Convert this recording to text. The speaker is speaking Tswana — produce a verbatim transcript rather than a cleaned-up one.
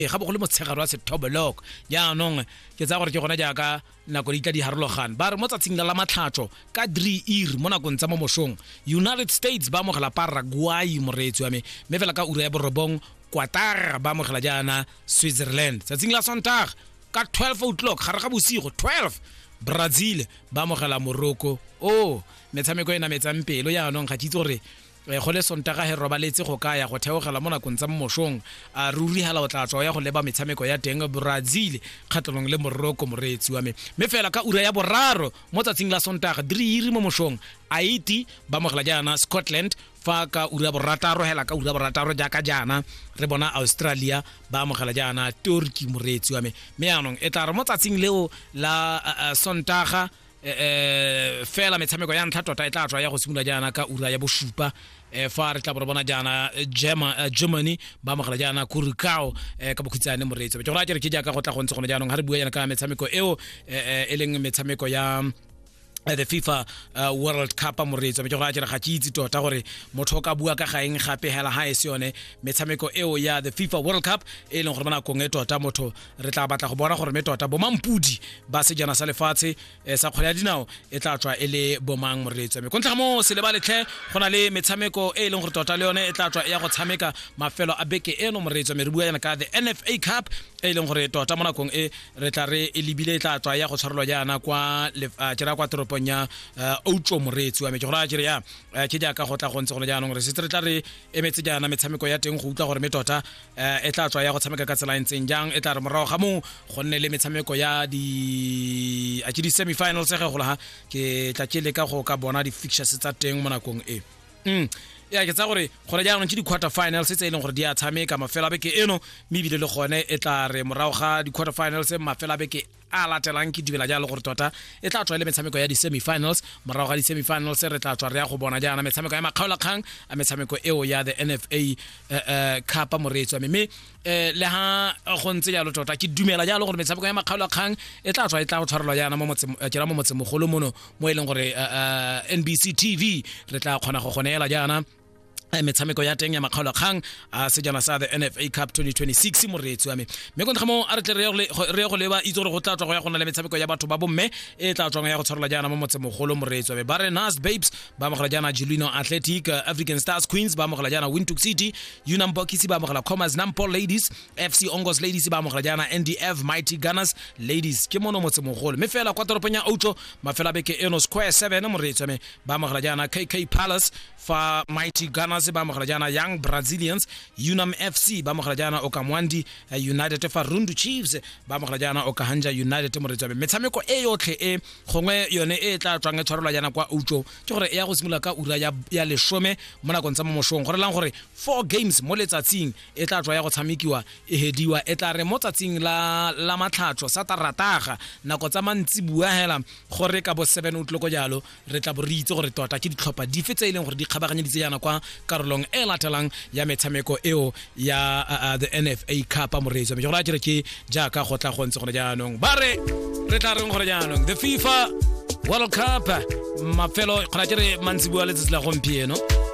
ga bo go le motshegaro wa sethoboloko jaanong ke tsa gore ke gona jaaka nako di tla di harologane ba re mo tsatsing la matlhatso ka three iri mo nakong tsa mo mosong United States ba mogela Paraguay moreetsi wa me me fela ka ura ya borobong Qatar ba mogela jaana Switzerland tsatsing la Sondag ka twelve o'clock gare ga bosigo twelve Brazil ba mogela Morocco oh metshameko ena metsampelo jaanong ga titse gore go le Sontaga he robaletse go kaya go theogela mo nakong tsa mosong a ruri hala o tla tswa ya go leba metshameko ya teng Brazil kgatlhanong le Morocco moreetsi wa me me fela ka ura ya boraro mo tsatsing la Sontaga three iri mo mosong Haiti ba mogela jaana Scotland fa ka ura ya borataro hela ka ura ya borataro jaaka jana re bona Australia ba mogela jaana Turkey moreetsi wa me me yanong e tla re mo tsatsing leo la uh, uh, Sontaga eh fela metshameko ya ntlha tota e tla tswa ya go simula jaana ka ura ya bosupa eh fa re tla bona jaana Germany ba mogela jaana Curacao eh ka bokhitsane moreetsi be tsora ke re ke jaaka go tla go ntse go jaanong ha re bua yana ka metshameko eo e leng metshameko ya the FIFA uh, World Cup moreetsi be go ra tshela ga tshitsi tota gore motho ka bua ka gaeng gape hela ha e se yone metshameko eo ya the FIFA World Cup e leng gore bana kong e tota motho re tla batla go bona gore me tota bo mampudi ba se jana sa lefatshe sa kgwele ya dinao e tla tswa e le bomang moreetsi me kontla mo se le ba letlhe gona le metshameko e leng gore tota le yone e tla tswa ya go tshameka mafelo a beke eno moreetsi me re bua yana ka the N F A Cup e leng gore tota mo nakong e re tla re e libile tla tswa ya go tshwarelwa jana kwa tshera kwa ponya outro moreetsi wa me ke go ra tshire ya ke jaaka go tla go ntse go jaanong re se tla re emetse jana metshameko ya teng go utla gore metota e tla tswa ya go tshameka ka tsela ntseng jang e tla re morago ga mo go nne le metshameko ya di a di semi finals ge go la ke tla tshele ka go ka bona di fixtures tsa teng mo nakong e mm ya ke tsa gore gore jaanong ke di quarter finals tse e leng gore di a tshameka mafela beke eno mebile le gone e tla re morago ga di quarter finals mafela beke a latelang ke dibela jalo gore tota e tla tswa le metshameko ya di semi finals morago ga di semi finals re tla tswa re ya go bona jaana metshameko ya makgaola kgang a metshameko eo ya the N F A Cup moreetsi wa me me le ha go ntse jalo tota ke dumela jalo gore metshameko ya makgaola kgang e tla tswa e tla go tshwarelwa jaana mo motse tsela mo motse mogolo mono mo e leng gore N B C T V re tla kgona go gonela jaana metshameko ya teng ya makgaola kgang a sejana sa the N F A Cup twenty twenty-six moreetsi wa me me go ntgamo a re tle re go leba itse gore go tla tswa go ya gona le metshameko ya batho ba bomme e tla tswa ya go tshwarela jana mo motse mogolo moreetsi wa me ba re Nas Babes ba mogela jana Julino Athletic African Stars Queens ba mogela jana Windhoek City Unam Bokisi ba mogela Commerce Nampo Ladies F C Ongos Ladies ba mogela jana N D F Mighty Gunners Ladies ke mono motse mogolo me fela kwa toroponya Outro mafela beke eno Square seven moreetsi wa me ba mogela jana K K Palace fa Mighty Gunners ba mogela jana Young Brazilians Unam F C ba mogela jana Okamwandi United fa Rundu Chiefs ba mogela jana Okahanja United moreetsi wa me metshameko e yotlhe e gongwe yone e tla tswang e tshwarelwa jana kwa Outro ke gore e ya go simula ka ura ya ya leshome mo nakong tsa mo moshong gore lang gore four games mo letsatsing e tla tswa ya go tshamekiwa e hediwa e tla re mo tsatsing la la matlhatso sa tarataga nako tsa mantsi bua hela gore ka bo seven o'clock jalo re tla bo re itse gore tota ke ditlhopha di fetse ile gore di kgabaganyeditse yana kwa karolong e latelang ya metshameko eo ya uh, uh, the N F A Cup moreetsi me go ra tshire ke jaaka go tla go ntse go jaanong ba re re tla reng go jaanong the FIFA World Cup mafelo go ra tshire mantsi bua le tsela gompieno